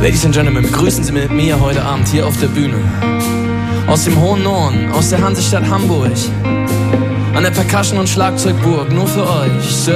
Ladies and Gentlemen, begrüßen Sie mit mir heute Abend hier auf der Bühne. Aus dem hohen Norden, aus der Hansestadt Hamburg, an der Percussion- und Schlagzeugburg, nur für euch.